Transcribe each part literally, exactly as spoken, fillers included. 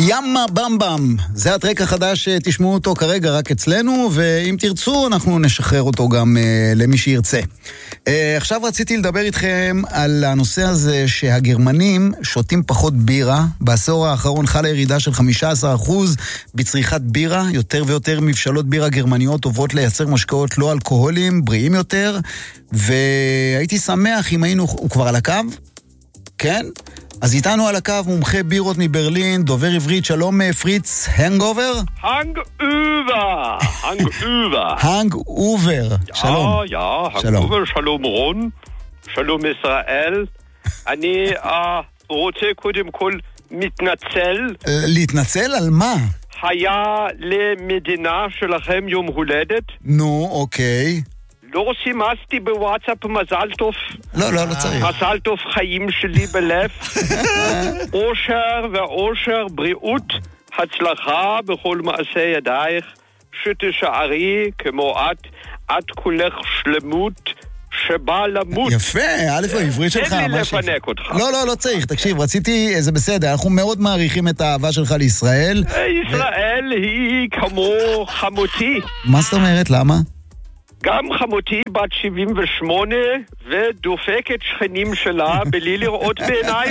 ימה במבם, זה הטרק החדש שתשמעו אותו כרגע רק אצלנו, ואם תרצו אנחנו נשחרר אותו גם uh, למי שירצה. Uh, עכשיו רציתי לדבר איתכם על הנושא הזה שהגרמנים שותים פחות בירה. בעשור האחרון חלה ירידה של חמישה עשר אחוז בצריכת בירה, יותר ויותר מבשלות בירה גרמניות עוברות לייצר משקאות לא אלכוהולים, בריאים יותר, והייתי שמח אם היינו, הוא כבר על הקו? כן? אז איתנו על הקו מומחה בירות מברלין, דובר עברית, שלום פריץ הנגאובר? הנגאובר, הנגאובר. הנגאובר, שלום. יא, יא, הנגאובר, שלום רון, שלום ישראל. אני רוצה קודם כל מתנצל. להתנצל על מה? היה למדינה שלכם יום הולדת. נו, אוקיי. לא סימסתי בוואטסאפ מזל טוב. לא, לא, לא צריך. מזל טוב חיים שלי בלב. אושר ואושר, בריאות, הצלחה בכל מעשה ידייך, שתשארי כמו את, את כולך שלמות שבא למות. יפה, א' העברית שלך. אין לי לפנק אותך. לא, לא, לא צריך, תקשיב, רציתי, זה בסדר, אנחנו מאוד מעריכים את האהבה שלך לישראל. ישראל היא כמו חמותי. מה זאת אומרת, למה? גם חמותי בת שבעים ושמונה ודופקת שכנים שלה בלי לראות בעיניים.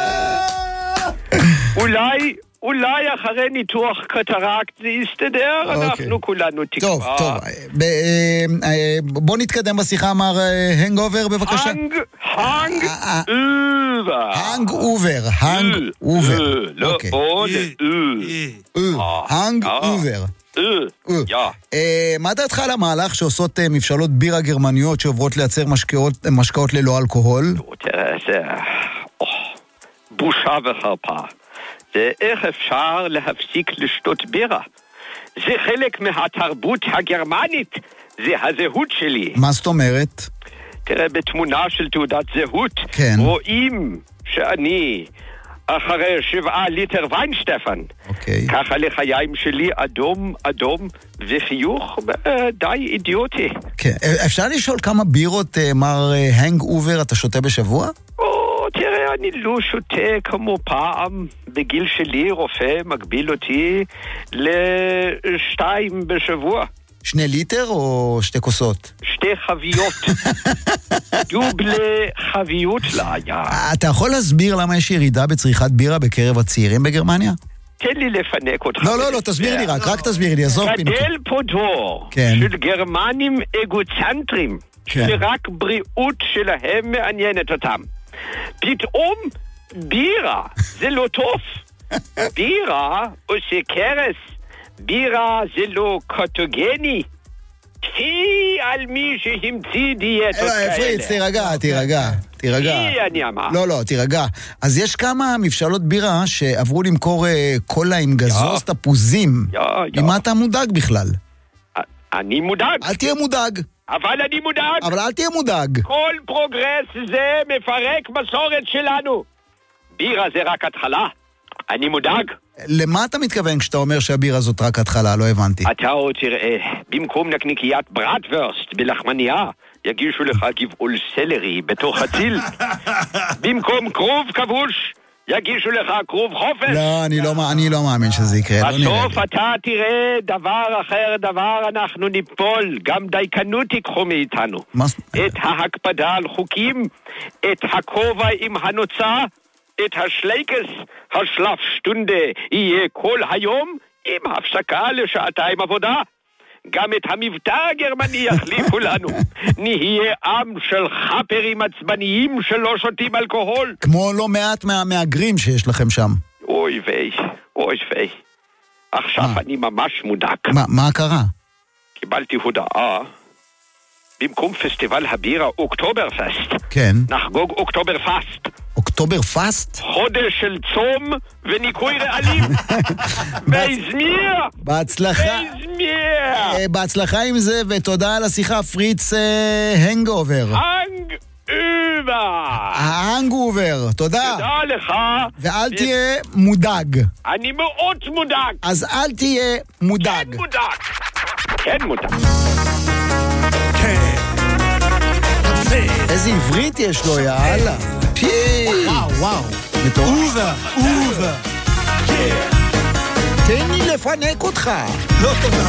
אולי, אולי אחרי ניתוח קטרקט זה יסתדר, אנחנו כולנו תקווה. טוב, טוב. בוא נתקדם בשיחה, מר הנגאובר, בבקשה. הנג, הנג, אובר. הנג אובר, הנג אובר. לא, עוד הנג אובר. מה דעתך על המהלך שעושות מבשלות בירה גרמניות שעוברות לייצר משקאות ללא אלכוהול? תראה, זה בושה וחרפה. זה איך אפשר להפסיק לשתות בירה? זה חלק מהתרבות הגרמנית, זה הזהות שלי. מה זאת אומרת? תראה, בתמונה של תעודת זהות רואים שאני אחרי שבעה ליטר ויינשטפן. אוקיי. ככה לחיים שלי אדום, אדום, וחיוך די אידיוטי. כן. אפשר לשאול כמה בירות, מר הנגאובר, אתה שותה בשבוע? או, תראה, אני לא שותה כמו פעם. בגיל שלי רופא מגביל אותי לשתיים בשבוע. שני ליטר או שתי כוסות? שתי חביות. דובלה חביות לה היה. אתה יכול להסביר למה יש ירידה בצריכת בירה בקרב הצעירים בגרמניה? תן לי לפנק אותך. לא, לא, לא, תסביר לי רק, רק תסביר לי, עזוב פינוק. גדל פה דור של גרמנים אגוצנטרים, שרק בריאות שלהם מעניינת אותם. פתאום בירה, זה לא טוב. בירה עושה קרס. בירה זה לא קוטוגני. תפי על מי שהמציא דיאטות כאלה. פריץ, תירגע, תירגע, תירגע. תפי, אני אמר. לא, לא, תירגע. אז יש כמה מבשלות בירה שעברו למכור קולה עם גזוז תפוזים. ממה אתה מודאג בכלל? אני מודאג. אל תהיה מודאג. אבל אני מודאג. אבל אל תהיה מודאג. כל פרוגרס זה מפרק מסורת שלנו. בירה זה רק התחלה. אני מודאג. למה אתה מתכוון כשאתה אומר שהבירה זאת רק התחלה? לא הבנתי. אתה עוד תראה, במקום נקניקיית ברטוורסט בלחמניה, יגישו לך גבעול סלרי בתוך הציל. במקום כרוב כבוש, יגישו לך כרוב חופש. לא, אני לא, אני לא מאמין שזה יקרה. בסוף לא אתה תראה דבר אחר דבר, אנחנו ניפול. גם דייקנות תיקחו מאיתנו. מה? את ההקפדה על חוקים, את הכובע עם הנוצה, את השלייקס, השלף שטונדה, יהיה כל היום עם הפסקה לשעתיים עבודה. גם את המבטא הגרמני יחליפו לנו. נהיה עם של חפרים עצבניים שלא שותים אלכוהול. כמו לא מעט מהמאגרים שיש לכם שם. אוי ויי, אוי ויי. עכשיו מה? אני ממש מודאג. מה, מה קרה? קיבלתי הודעה. במקום פסטיבל הבירה אוקטובר פסט. כן. נחגוג אוקטובר פסט. אוקטובר פסט? חודש של צום וניקוי רעלים. בהזמיר! בהצלחה. בהזמיר! בהצלחה עם זה, ותודה על השיחה, פריץ הנגאובר. הנגאובר. הנגאובר, תודה. תודה לך. ואל תהיה מודאג. אני מאוד מודאג. אז אל תהיה מודאג. כן מודאג. כן מודאג. איזה עברית יש לו, יאללה. פי. וואו, וואו. מטורף. אובר, אובר. תן לי לפנק אותך. לא תודה.